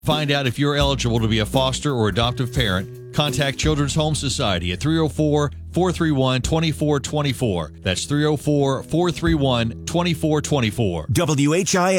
Find out if you're eligible to be a foster or adoptive parent. Contact Children's Home Society at 304-431-2424. That's 304-431-2424. WHIS